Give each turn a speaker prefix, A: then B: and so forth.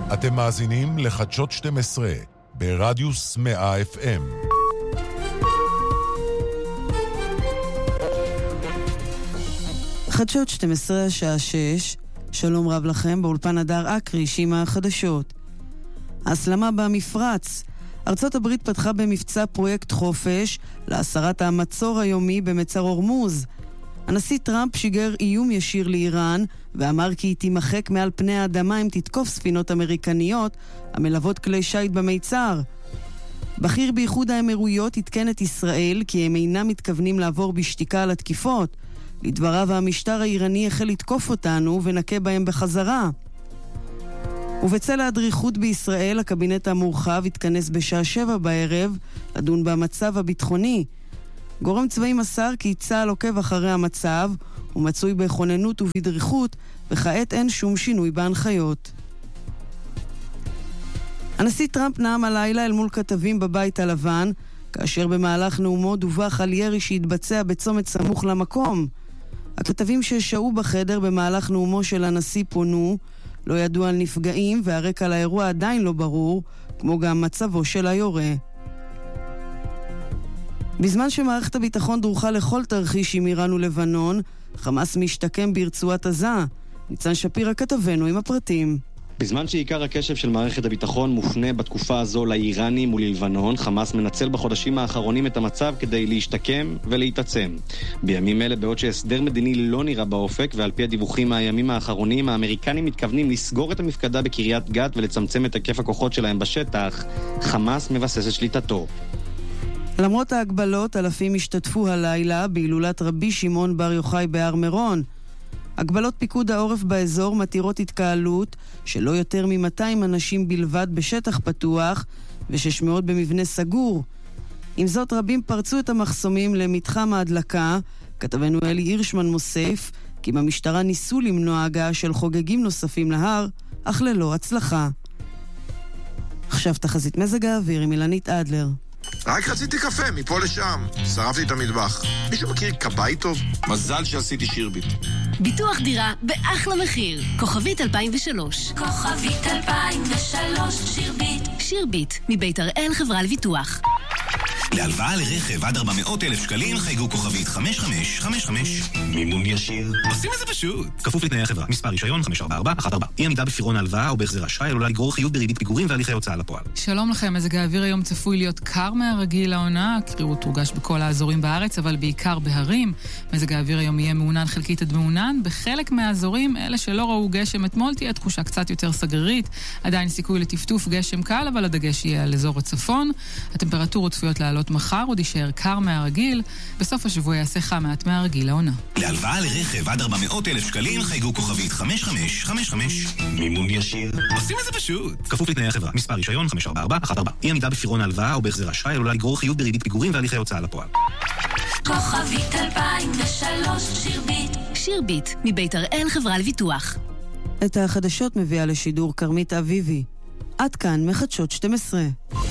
A: אתם מאזינים לחדשות 12 ברדיוס 100 FM.
B: חדשות 12 השעה 6. שלום רב לכם, באולפן הדר אקרי עם החדשות. ההסלמה במפרץ. ארצות הברית פתחה במבצע פרויקט חופש להסרת המצור היומי במצר הורמוז. הנשיא טראמפ שיגר איום ישיר לאיראן ואמר כי היא תימחק מעל פני האדמה אם תתקוף ספינות אמריקניות המלוות כלי שייט במיצר. בכיר באיחוד האמירויות התקן את ישראל כי הם אינם מתכוונים לעבור בשתיקה על התקיפות. לדבריו, המשטר האיראני החל לתקוף אותנו ונקה בהם בחזרה. ובצל האדריכות בישראל, הקבינט המורחב התכנס בשעה 7 בערב לדון במצב הביטחוני. גורם צבאי מסר כי צה"ל עוקב אחרי המצב, הוא מצוי בכוננות ובדריכות, וכעת אין שום שינוי בהנחיות. הנשיא טראמפ נאם הלילה אל מול כתבים בבית הלבן, כאשר במהלך נאומו דווח על ירי שהתבצע בצומת סמוך למקום. הכתבים ששהו בחדר במהלך נאומו של הנשיא פונו, לא ידעו על נפגעים והרקע לאירוע עדיין לא ברור, כמו גם מצבו של היורה. בזמן שמערכת הביטחון דרוכה לכל תרחיש עם איראן ולבנון, חמאס משתקם ברצועת עזה. ניצן שפירא כתבנו עם הפרטים.
C: בזמן שעיקר הקשב של מערכת הביטחון מופנה בתקופה הזו לאיראנים וללבנון, חמאס מנצל בחודשים האחרונים את המצב כדי להשתקם ולהתעצם. בימים אלה, בעוד שהסדר מדיני לא נראה באופק, ועל פי הדיווחים מהימים האחרונים, האמריקנים מתכוונים לסגור את המפקדה בקריית גת ולצמצם את היקף הכוחות שלהם בשטח, חמאס מבסס את שליטתו.
B: למרות ההגבלות, אלפים השתתפו הלילה בהילולת רבי שמעון בר יוחאי בהר מירון. הגבלות פיקוד העורף באזור מתירות התקהלות שלא יותר מ-200 אנשים בלבד בשטח פתוח ו600 במבנה סגור. עם זאת, רבים פרצו את המחסומים למתחם ההדלקה. כתבנו אלי הירשמן מוסף כי במשטרה ניסו למנוע הגעה של חוגגים נוספים להר, אך ללא הצלחה. עכשיו תחזית מזג האוויר עם אילנית אדלר.
D: רק רציתי קפה, מפה לשם. שרפתי את המטבח. מישהו מכיר קבאי טוב? מזל שעשיתי שירביט.
E: ביטוח דירה באחלה מחיר. כוכבית 2003.
F: כוכבית 2003, שירביט.
E: שירביט, מבית הראל חברה לביטוח.
G: להלוואה לרכב עד 400,000 שקלים חייגו כוכבית 5555. מימון ישיר. עושים את זה פשוט. כפוף לתנאי החברה. מספר רישיון 54414. אי עמידה בפירעון ההלוואה או בהחזר אשראי עלולה לגרור חיוב בריבית פיגורים והליכי הוצאה לפועל.
H: שלום לכם, מזג האוויר היום צפוי להיות קר מהרגיל לעונה. הקרירות תורגש בכל האזורים בארץ, אבל בעיקר בהרים. מזג האוויר היום יהיה מעונן חלקית עד מעונן. בחלק מהאזורים, אלה שלא ראו גשם אתמול, תהיה תחושה קצת יותר סגרית. עדיין סיכוי לטפטוף גשם קל, אבל הדגש יהיה על אזור הצפון. הטמפרטורות צפויות לעלות מחר, עוד יישאר קר מהרגיל. בסוף השבוע יעשה חם מעט מהרגיל לעונה.
G: להלוואה לרכב עד 400,000 שקלים חייגו כוכבית 5555. מימון ישיר. עושים את זה פשוט. כפוף לתנאי החברה. מספר רישיון 54414. אי עמידה בפירעון ההלוואה או בהחזר אשראי עלולה לגרור חיוב בריבית פיגורים והליכי הוצאה לפועל.
F: כוכבית 2003, שירביט.
E: שירביט, מבית הראל חברה לביטוח.
B: את החדשות מביאה לשידור קרמית אביבי. עד כאן מחדשות 12.